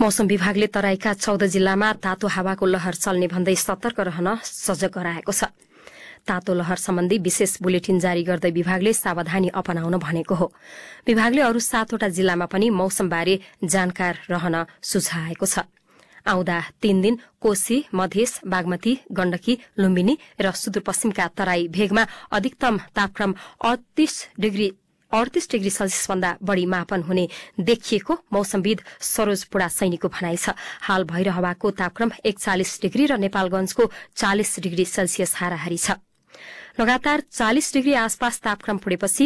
मौसम विभागले तराईका 14 जिल्लामा तातो हावाको लहर चल्ने भन्दै सतर्क रहन सजग गराएको छ। तातो लहर सम्बन्धी विशेष बुलेटिन जारी गर्दै विभागले सावधानी अपनाउन भनेको हो। विभागले अरू 7वटा जिल्लामा पनि मौसमबारे जानकार रहन सुझाएको छ। आउँदा 3 दिन कोशी, मधेस, बागमती, गण्डकी, लुम्बिनी र सुदूरपश्चिमका तराई भेगमा अधिकतम तापक्रम 38 डिग्री सेल्सियस भन्दा बढ़ी मापन हुने देखिएको मौसमविद सरोज पुडा सैनीको भनाइ छ। हाल भैरव हावाको तापक्रम 41 डिग्री र नेपालगंजको 40 डिग्री सेल्सियस हाराहारी छ। लगातार 40 डिग्री आसपास तापक्रम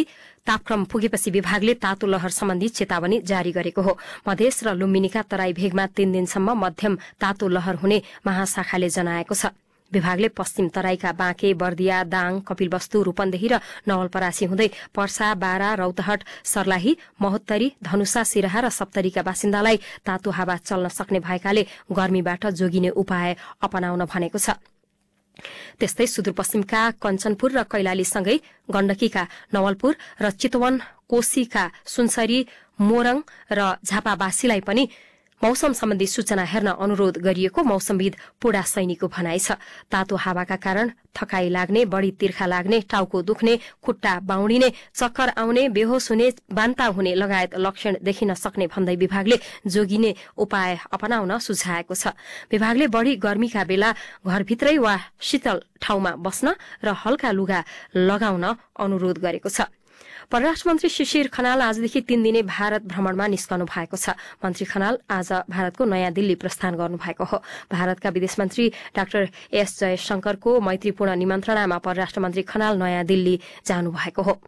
पुगेपछि विभागले तातो लहर सम्बन्धी चेतावनी जारी गरेको हो। मधेस र लुम्बिनीका तराई भेगमा 3 दिनसम्म मध्यम तातो लहर हुने महाशाखाले जनाएको छ। विभागले पश्चिम तराईका बाँके, बर्दिया, दाङ, कपिलवस्तु, रूपन्देही र नवलपरासी हुँदै पर्सा, बारा, रौतहट, सर्लाही, महोत्तरी, धनुषा, सिराहा र सप्तरीका बासिन्दालाई तातो हावा चल्न सक्ने भएकाले गर्मीबाट जोगिने उपाय अपनाउन भनेको छ। त्यस्तै सुदूरपश्चिमका कञ्चनपुर र कैलालीसँगै गण्डकीका नवलपुर र चितवन, कोशीका सुनसरी, मोरङ र झापावासीलाई पनि मौसम सम्बन्धी सूचना हेर्न अनुरोध गरिएको मौसमविद पुडा सैनीको भनाइ छ। तातो हावाका कारण थकाई लाग्ने, बढ़ी तिर्खा लाग्ने, टाउको दुख्ने, खुट्टा बाउडिने, चक्कर आउने, बेहोस हुने, बान्ता हुने लगायत लक्षण देखिन सक्ने भन्दै विभागले जोगिने उपाय अपनाउन सुझाएको छ। विभागले बढ़ी गर्मीका बेला घरभित्रै वा शीतल ठाउँमा बस्न र हल्का लुगा लगाउन अनुरोध गरेको छ। परराष्ट्र मन्त्री शिशिर खनाल आजदेखि 3 दिने भारत भ्रमणमा निस्कनु भएको छ। मन्त्री खनाल आज भारतको नयाँ दिल्ली प्रस्थान गर्नुभएको हो। भारतका विदेश मन्त्री डाक्टर एस जयशंकरको मैत्रीपूर्ण निमन्त्रणामा परराष्ट्र मन्त्री खनाल नयाँ दिल्ली जानुभएको हो।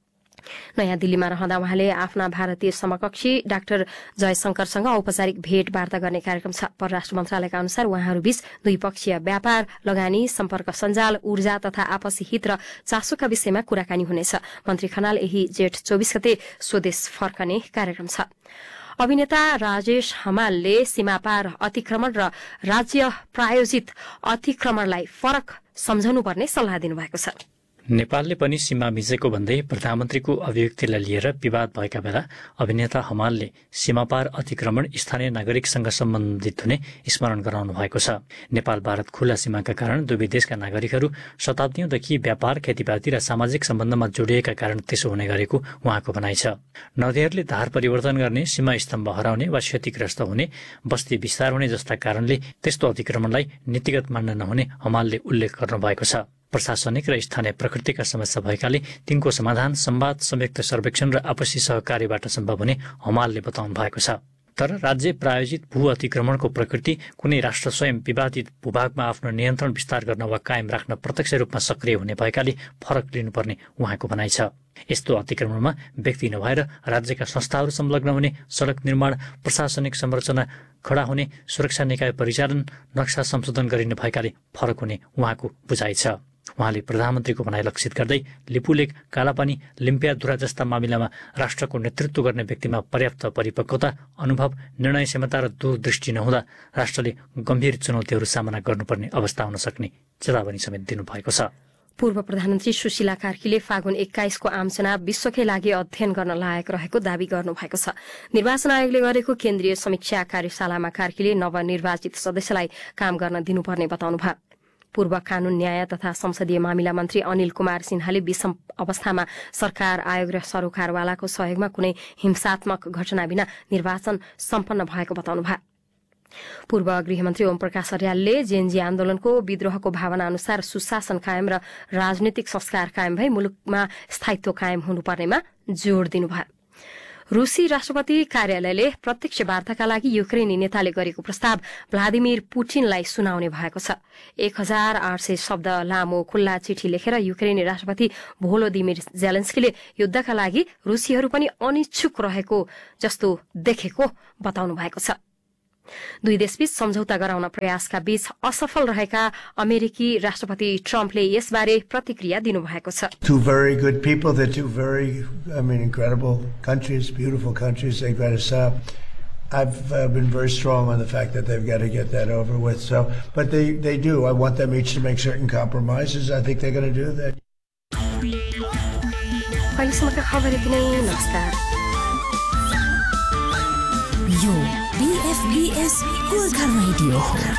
नयाँ दिल्लीमा रहँदा उहाँले आफ्ना भारतीय समकक्षी डाक्टर जयशंकरसँग औपचारिक भेटवार्ता गर्ने कार्यक्रम छ। परराष्ट्र मन्त्रालयका अनुसार उहाँहरूबीच द्विपक्षीय व्यापार, लगानी, सम्पर्क सञ्जाल, ऊर्जा तथा आपसी हित र चासोका विषयमा कुराकानी हुनेछ। मन्त्री खनाल यही जेठ 24 गते स्वदेश फर्कने कार्यक्रम छ। अभिनेता राजेश हमालले सीमापार अतिक्रमण र राज्य प्रायोजित अतिक्रमणलाई फरक सम्झनुपर्ने सल्लाह दिनुभएको छ। नेपालले पनि सीमा मिचेको भन्दै प्रधानमन्त्रीको अभिव्यक्तिलाई लिएर विवाद भएका बेला अभिनेता हमालले सीमापार अतिक्रमण स्थानीय नागरिकसँग सम्बन्धित हुने स्मरण गराउनु भएको छ। नेपाल भारत खुला सीमाका कारण दुवै देशका नागरिकहरू शताब्दीदेखि व्यापार, खेतीपाती र सामाजिक सम्बन्धमा जोडिएका कारण त्यसो हुने गरेको उहाँको भनाइ छ। नदीहरूले धार परिवर्तन गर्ने, सीमा स्तम्भ हराउने वा क्षतिग्रस्त हुने, बस्ती विस्तार हुने जस्ता कारणले त्यस्तो अतिक्रमणलाई नीतिगत मान्न नहुने हमालले उल्लेख गर्नुभएको छ। प्रशासनिक र स्थानीय प्रकृतिका समस्या भएकाले तिनको समाधान संवाद, संयुक्त सर्वेक्षण र आपसी सहकार्यबाट सम्भव हुने हमालले बताउनु भएको छ। तर राज्य प्रायोजित भू अतिक्रमणको प्रकृति कुनै राष्ट्र स्वयं विवादित भूभागमा आफ्नो नियन्त्रण विस्तार गर्न वा कायम राख्न प्रत्यक्ष रूपमा सक्रिय हुने भएकाले फरक लिनुपर्ने उहाँको भनाइ छ। यस्तो अतिक्रमणमा व्यक्ति नभएर राज्यका संस्थाहरू संलग्न हुने, सड़क निर्माण, प्रशासनिक संरचना खडा हुने, सुरक्षा निकाय परिचालन, नक्सा संशोधन गरिने भएकाले फरक हुने उहाँको बुझाइ छ। उहाँले प्रधानमन्त्रीको भनाइ लक्षित गर्दै लिपुलेक, कालापानी, लिम्पियाधुरा जस्ता मामिलामा राष्ट्रको नेतृत्व गर्ने व्यक्तिमा पर्याप्त परिपक्वता, अनुभव, निर्णय क्षमता र दूरदृष्टि नहुँदा राष्ट्रले गम्भीर चुनौतीहरू सामना गर्नुपर्ने अवस्था हुन सक्ने चेतावनी समेत दिनुभएको छ। पूर्व प्रधानमन्त्री सुशीला कार्कीले फागुन 21 को आमचुनाव विश्वकै लागि अध्ययन गर्न लायक रहेको दावी गर्नुभएको छ। निर्वाचन आयोगले गरेको केन्द्रीय समीक्षा कार्यशालामा कार्कीले नवनिर्वाचित सदस्यलाई काम गर्न दिनुपर्ने बताउनुभयो। पूर्व कानून, न्याय तथा संसदीय मामिला मन्त्री अनिल कुमार सिन्हाले विषम अवस्थामा सरकार, आयोग र सरोकारवालाको सहयोगमा कुनै हिंसात्मक घटना बिना निर्वाचन सम्पन्न भएको बताउनुभयो। पूर्व गृहमन्त्री ओम प्रकाश अर्यालले जेएनजी आन्दोलनको विद्रोहको भावना अनुसार सुशासन कायम र राजनीतिक संस्कार कायम भई मुलुकमा स्थायित्व कायम हुनुपर्नेमा जोड़ दिनुभयो। रूसी राष्ट्रपति कार्यालयले प्रत्यक्ष वार्ताका लागि युक्रेनी नेताले गरेको प्रस्ताव भ्लादिमिर पुटिनलाई सुनाउने भएको छ। 1800 शब्द लामो खुल्ला चिठी लेखेर युक्रेनी राष्ट्रपति भोलोदिमिर जेलेन्स्कीले युद्धका लागि रूसीहरू पनि अनिच्छुक रहेको जस्तो देखेको बताउनु भएको छ। दुई देशबीच सम्झौता गराउन प्रयासका बीच असफल रहेका अमेरिकी राष्ट्रपति ट्रम्पले यसबारे प्रतिक्रिया दिनुभएको छ। Two very good people, they're two very, incredible countries, beautiful countries. They've got to I've been very strong on the fact that they've got to get that over with. So, but they do. I want them each to make certain compromises. I think they're going to do that. अहिलेसम्मका खबर यति नै। नमस्कार। यो BFBS Gorkha radio हो।